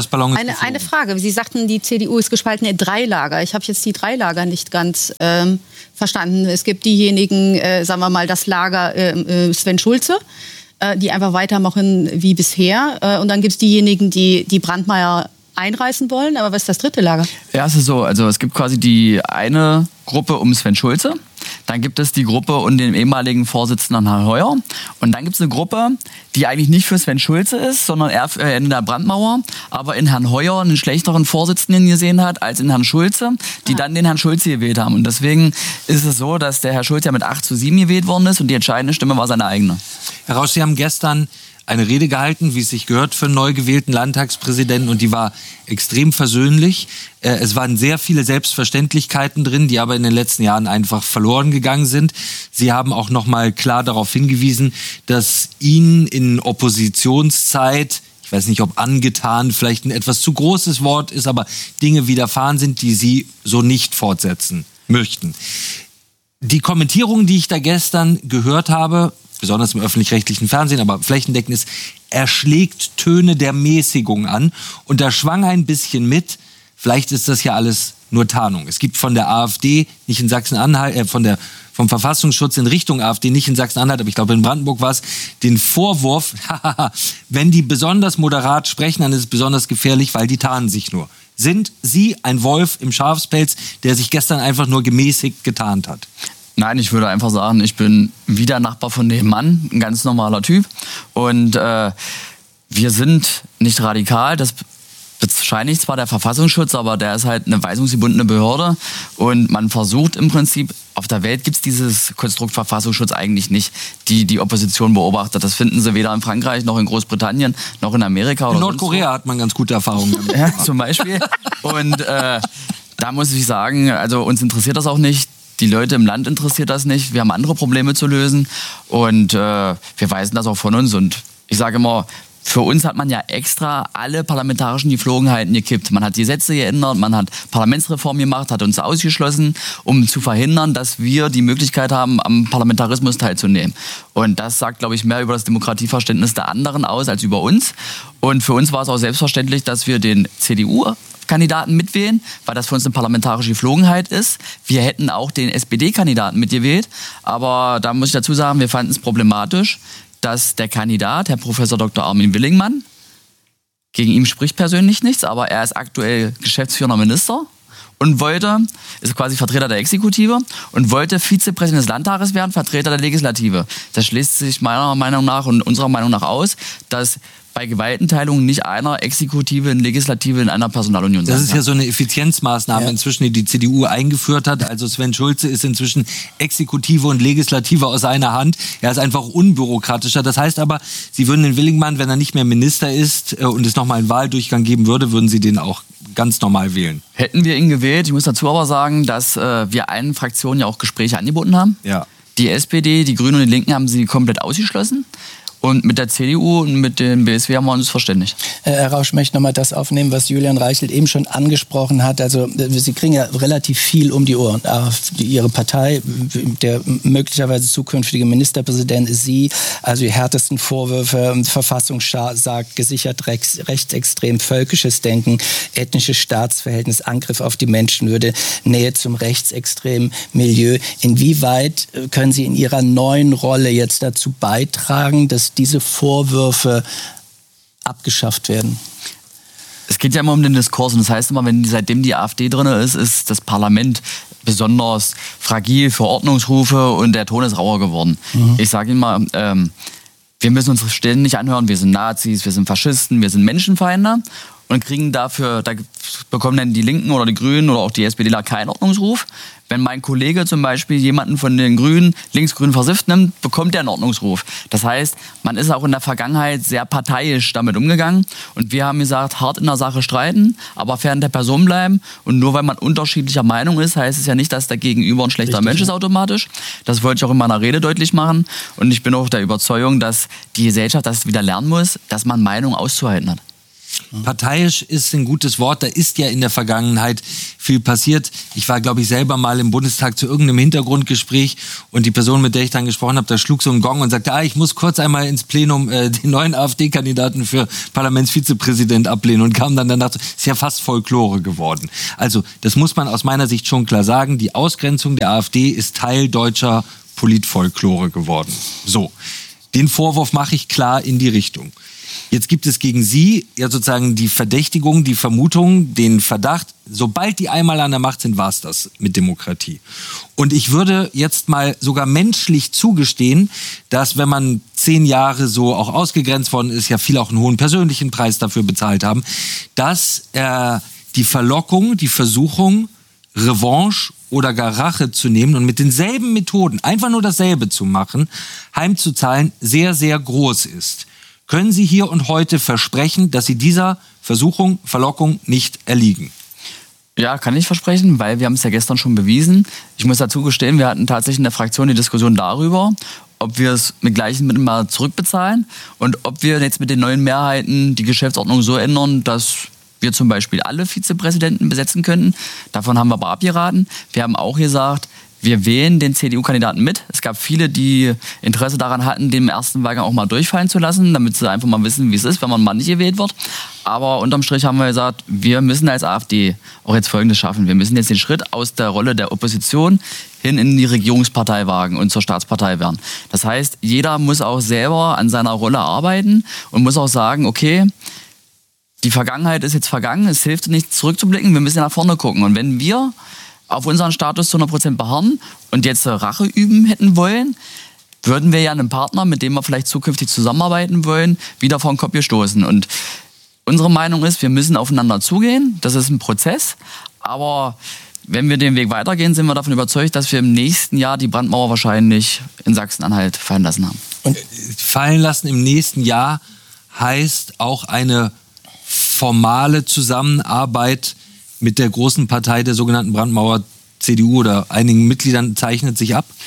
Eine Frage. Sie sagten, die CDU ist gespalten in 3 Lager. Ich habe jetzt die 3 Lager nicht ganz verstanden. Es gibt diejenigen, sagen wir mal, das Lager Sven Schulze, die einfach weitermachen wie bisher. Und dann gibt es diejenigen, die Brandmauer einreißen wollen. Aber was ist das 3. Lager? Ja, es ist so. Also es gibt quasi die eine Gruppe um Sven Schulze. Dann gibt es die Gruppe um den ehemaligen Vorsitzenden Herrn Heuer. Und dann gibt es eine Gruppe, die eigentlich nicht für Sven Schulze ist, sondern eher in der Brandmauer, aber in Herrn Heuer einen schlechteren Vorsitzenden gesehen hat als in Herrn Schulze, die dann den Herrn Schulze gewählt haben. Und deswegen ist es so, dass der Herr Schulze ja mit 8:7 gewählt worden ist und die entscheidende Stimme war seine eigene. Herr Rausch, Sie haben gestern eine Rede gehalten, wie es sich gehört für einen neu gewählten Landtagspräsidenten, und die war extrem versöhnlich. Es waren sehr viele Selbstverständlichkeiten drin, die aber in den letzten Jahren einfach verloren gegangen sind. Sie haben auch noch mal klar darauf hingewiesen, dass Ihnen in Oppositionszeit, ich weiß nicht, ob angetan vielleicht ein etwas zu großes Wort ist, aber Dinge widerfahren sind, die Sie so nicht fortsetzen möchten. Die Kommentierung, die ich da gestern gehört habe, besonders im öffentlich-rechtlichen Fernsehen, aber flächendeckend, ist, er schlägt Töne der Mäßigung an. Und da schwang ein bisschen mit, vielleicht ist das ja alles nur Tarnung. Es gibt von der AfD, nicht in Sachsen-Anhalt, vom Verfassungsschutz in Richtung AfD, nicht in Sachsen-Anhalt, aber ich glaube in Brandenburg war es, den Vorwurf, wenn die besonders moderat sprechen, dann ist es besonders gefährlich, weil die tarnen sich nur. Sind Sie ein Wolf im Schafspelz, der sich gestern einfach nur gemäßigt getarnt hat? Nein, ich würde einfach sagen, ich bin wie der Nachbar von dem Mann, ein ganz normaler Typ. Und wir sind nicht radikal, das bescheinigt zwar der Verfassungsschutz, aber der ist halt eine weisungsgebundene Behörde. Und man versucht im Prinzip, auf der Welt gibt es dieses Konstrukt Verfassungsschutz eigentlich nicht, die Opposition beobachtet. Das finden sie weder in Frankreich, noch in Großbritannien, noch in Amerika. In Nordkorea hat man ganz gute Erfahrungen damit. Ja, zum Beispiel. Und da muss ich sagen, also uns interessiert das auch nicht. Die Leute im Land interessiert das nicht. Wir haben andere Probleme zu lösen und wir weisen das auch von uns. Und ich sage immer, für uns hat man ja extra alle parlamentarischen Geflogenheiten gekippt. Man hat die Gesetze geändert, man hat Parlamentsreform gemacht, hat uns ausgeschlossen, um zu verhindern, dass wir die Möglichkeit haben, am Parlamentarismus teilzunehmen. Und das sagt, glaube ich, mehr über das Demokratieverständnis der anderen aus als über uns. Und für uns war es auch selbstverständlich, dass wir den CDU Kandidaten mitwählen, weil das für uns eine parlamentarische Geflogenheit ist. Wir hätten auch den SPD-Kandidaten mitgewählt, aber da muss ich dazu sagen, wir fanden es problematisch, dass der Kandidat, Herr Professor Dr. Armin Willingmann, gegen ihn spricht persönlich nichts, aber er ist aktuell geschäftsführender Minister und ist quasi Vertreter der Exekutive und wollte Vizepräsident des Landtages werden, Vertreter der Legislative. Das schließt sich meiner Meinung nach und unserer Meinung nach aus, dass bei Gewaltenteilung nicht einer Exekutive und Legislative in einer Personalunion sein kann. Das ist ja so eine Effizienzmaßnahme inzwischen, die die CDU eingeführt hat. Also Sven Schulze ist inzwischen Exekutive und Legislative aus einer Hand. Er ist einfach unbürokratischer. Das heißt aber, Sie würden den Willingmann, wenn er nicht mehr Minister ist und es nochmal einen Wahldurchgang geben würde, würden Sie den auch ganz normal wählen? Hätten wir ihn gewählt. Ich muss dazu aber sagen, dass wir allen Fraktionen ja auch Gespräche angeboten haben. Ja. Die SPD, die Grünen und die Linken haben sie komplett ausgeschlossen. Und mit der CDU und mit dem BSW haben wir uns verständigt. Herr Rausch, ich möchte nochmal das aufnehmen, was Julian Reichelt eben schon angesprochen hat. Also Sie kriegen ja relativ viel um die Ohren. Ihre Partei, der möglicherweise zukünftige Ministerpräsident ist Sie. Also die härtesten Vorwürfe, verfassungsstark, gesichert rechtsextrem, völkisches Denken, ethnisches Staatsverhältnis, Angriff auf die Menschenwürde, Nähe zum rechtsextremen Milieu. Inwieweit können Sie in Ihrer neuen Rolle jetzt dazu beitragen, dass diese Vorwürfe abgeschafft werden? Es geht ja immer um den Diskurs und das heißt immer, seitdem die AfD drin ist, ist das Parlament besonders fragil für Ordnungsrufe und der Ton ist rauer geworden. Ich sage Ihnen mal, wir müssen uns ständig anhören, wir sind Nazis, wir sind Faschisten, wir sind Menschenfeinde und kriegen dafür, da bekommen dann die Linken oder die Grünen oder auch die SPDler keinen Ordnungsruf. Wenn mein Kollege zum Beispiel jemanden von den Grünen, linksgrün versifft nimmt, bekommt er einen Ordnungsruf. Das heißt, man ist auch in der Vergangenheit sehr parteiisch damit umgegangen. Und wir haben gesagt, hart in der Sache streiten, aber fern der Person bleiben. Und nur weil man unterschiedlicher Meinung ist, heißt es ja nicht, dass der Gegenüber ein schlechter Mensch ist automatisch. Das wollte ich auch in meiner Rede deutlich machen. Und ich bin auch der Überzeugung, dass die Gesellschaft das wieder lernen muss, dass man Meinung auszuhalten hat. Parteiisch ist ein gutes Wort. Da ist ja in der Vergangenheit viel passiert. Ich war, glaube ich, selber mal im Bundestag zu irgendeinem Hintergrundgespräch und die Person, mit der ich dann gesprochen habe, da schlug so ein Gong und sagte, ich muss kurz einmal ins Plenum den neuen AfD-Kandidaten für Parlamentsvizepräsident ablehnen und kam dann danach, ist ja fast Folklore geworden. Also das muss man aus meiner Sicht schon klar sagen. Die Ausgrenzung der AfD ist Teil deutscher Politfolklore geworden. So, den Vorwurf mache ich klar in die Richtung. Jetzt gibt es gegen Sie ja sozusagen die Verdächtigung, die Vermutung, den Verdacht, sobald die einmal an der Macht sind, war es das mit Demokratie. Und ich würde jetzt mal sogar menschlich zugestehen, dass wenn man 10 Jahre so auch ausgegrenzt worden ist, ja viele auch einen hohen persönlichen Preis dafür bezahlt haben, dass die Verlockung, die Versuchung, Revanche oder gar Rache zu nehmen und mit denselben Methoden einfach nur dasselbe zu machen, heimzuzahlen, sehr, sehr groß ist. Können Sie hier und heute versprechen, dass Sie dieser Versuchung, Verlockung nicht erliegen? Ja, kann ich versprechen, weil wir haben es ja gestern schon bewiesen. Ich muss dazu gestehen, wir hatten tatsächlich in der Fraktion die Diskussion darüber, ob wir es mit gleichen Mitteln mal zurückbezahlen und ob wir jetzt mit den neuen Mehrheiten die Geschäftsordnung so ändern, dass wir zum Beispiel alle Vizepräsidenten besetzen könnten. Davon haben wir aber abgeraten. Wir haben auch gesagt, wir wählen den CDU-Kandidaten mit. Es gab viele, die Interesse daran hatten, den im ersten Wahlgang auch mal durchfallen zu lassen, damit sie einfach mal wissen, wie es ist, wenn man mal nicht gewählt wird. Aber unterm Strich haben wir gesagt, wir müssen als AfD auch jetzt Folgendes schaffen. Wir müssen jetzt den Schritt aus der Rolle der Opposition hin in die Regierungspartei wagen und zur Staatspartei werden. Das heißt, jeder muss auch selber an seiner Rolle arbeiten und muss auch sagen, okay, die Vergangenheit ist jetzt vergangen, es hilft nicht zurückzublicken, wir müssen nach vorne gucken. Und wenn wir auf unseren Status zu 100% beharren und jetzt Rache üben hätten wollen, würden wir ja einen Partner, mit dem wir vielleicht zukünftig zusammenarbeiten wollen, wieder vor den Kopf gestoßen. Und unsere Meinung ist, wir müssen aufeinander zugehen, das ist ein Prozess, aber wenn wir den Weg weitergehen, sind wir davon überzeugt, dass wir im nächsten Jahr die Brandmauer wahrscheinlich in Sachsen-Anhalt fallen lassen haben. Und fallen lassen im nächsten Jahr heißt auch eine formale Zusammenarbeit mit der großen Partei der sogenannten Brandmauer, CDU oder einigen Mitgliedern, zeichnet sich ab?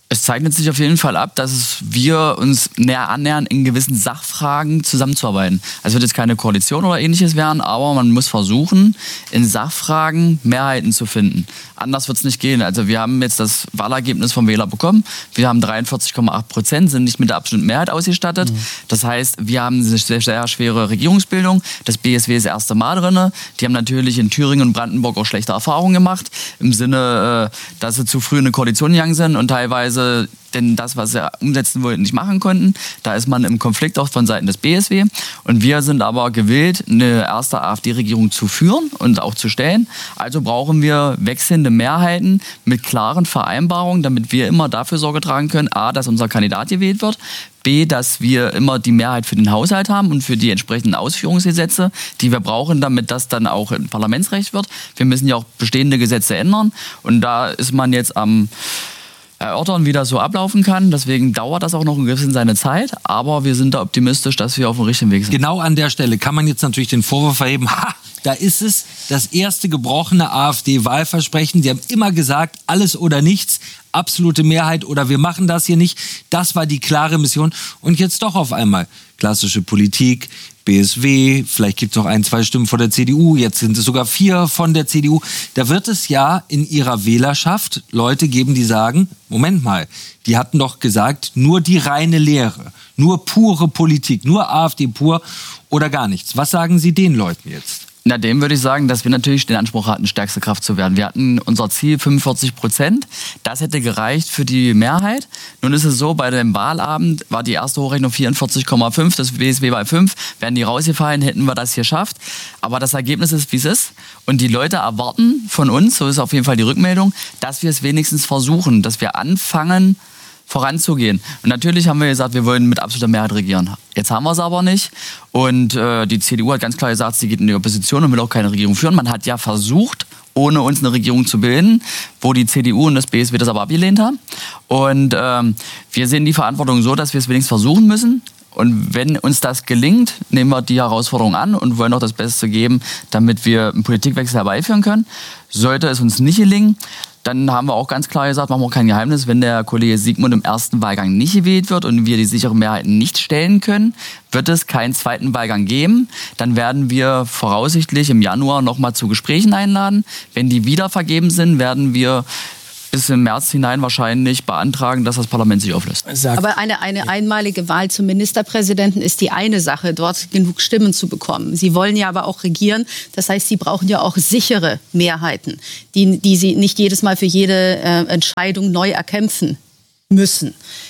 Es zeichnet sich auf jeden Fall ab, dass wir uns näher annähern, in gewissen Sachfragen zusammenzuarbeiten. Also es wird jetzt keine Koalition oder ähnliches werden, aber man muss versuchen, in Sachfragen Mehrheiten zu finden. Anders wird es nicht gehen. Also wir haben jetzt das Wahlergebnis vom Wähler bekommen. Wir haben 43,8%, sind nicht mit der absoluten Mehrheit ausgestattet. Das heißt, wir haben eine sehr, sehr schwere Regierungsbildung. Das BSW ist das erste Mal drin. Die haben natürlich in Thüringen und Brandenburg auch schlechte Erfahrungen gemacht. Im Sinne, dass sie zu früh in eine Koalition gegangen sind und teilweise denn das, was sie umsetzen wollten, nicht machen konnten. Da ist man im Konflikt auch von Seiten des BSW. Und wir sind aber gewillt, eine erste AfD-Regierung zu führen und auch zu stellen. Also brauchen wir wechselnde Mehrheiten mit klaren Vereinbarungen, damit wir immer dafür Sorge tragen können, a, dass unser Kandidat gewählt wird, b, dass wir immer die Mehrheit für den Haushalt haben und für die entsprechenden Ausführungsgesetze, die wir brauchen, damit das dann auch ein Parlamentsrecht wird. Wir müssen ja auch bestehende Gesetze ändern. Und da ist man jetzt am erörtern, wie das so ablaufen kann. Deswegen dauert das auch noch ein bisschen seine Zeit. Aber wir sind da optimistisch, dass wir auf dem richtigen Weg sind. Genau an der Stelle kann man jetzt natürlich den Vorwurf erheben, da ist es, das erste gebrochene AfD-Wahlversprechen. Sie haben immer gesagt, alles oder nichts, absolute Mehrheit oder wir machen das hier nicht. Das war die klare Mission. Und jetzt doch auf einmal klassische Politik, BSW, vielleicht gibt es noch 1, 2 Stimmen von der CDU, jetzt sind es sogar 4 von der CDU. Da wird es ja in ihrer Wählerschaft Leute geben, die sagen, Moment mal, die hatten doch gesagt, nur die reine Lehre, nur pure Politik, nur AfD pur oder gar nichts. Was sagen Sie den Leuten jetzt? Na, dem würde ich sagen, dass wir natürlich den Anspruch hatten, stärkste Kraft zu werden. Wir hatten unser Ziel 45%. Das hätte gereicht für die Mehrheit. Nun ist es so, bei dem Wahlabend war die erste Hochrechnung 44,5, das BSW bei 5. Wären die rausgefallen, hätten wir das geschafft. Aber das Ergebnis ist, wie es ist. Und die Leute erwarten von uns, so ist auf jeden Fall die Rückmeldung, dass wir es wenigstens versuchen, dass wir anfangen, voranzugehen. Und natürlich haben wir gesagt, wir wollen mit absoluter Mehrheit regieren. Jetzt haben wir es aber nicht. Und die CDU hat ganz klar gesagt, sie geht in die Opposition und will auch keine Regierung führen. Man hat ja versucht, ohne uns eine Regierung zu bilden, wo die CDU und das BSW das aber abgelehnt haben. Und wir sehen die Verantwortung so, dass wir es wenigstens versuchen müssen. Und wenn uns das gelingt, nehmen wir die Herausforderung an und wollen auch das Beste geben, damit wir einen Politikwechsel herbeiführen können. Sollte es uns nicht gelingen, dann haben wir auch ganz klar gesagt, machen wir auch kein Geheimnis, wenn der Kollege Siegmund im ersten Wahlgang nicht gewählt wird und wir die sichere Mehrheit nicht stellen können, wird es keinen zweiten Wahlgang geben. Dann werden wir voraussichtlich im Januar nochmal zu Gesprächen einladen. Wenn die wieder vergeben sind, werden wir bis im März hinein wahrscheinlich beantragen, dass das Parlament sich auflöst. Aber eine einmalige Wahl zum Ministerpräsidenten ist die eine Sache, dort genug Stimmen zu bekommen. Sie wollen ja aber auch regieren. Das heißt, Sie brauchen ja auch sichere Mehrheiten, die Sie nicht jedes Mal für jede Entscheidung neu erkämpfen müssen.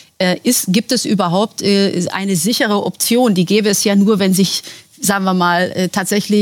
Gibt es überhaupt eine sichere Option? Die gäbe es ja nur, wenn sich, sagen wir mal, tatsächlich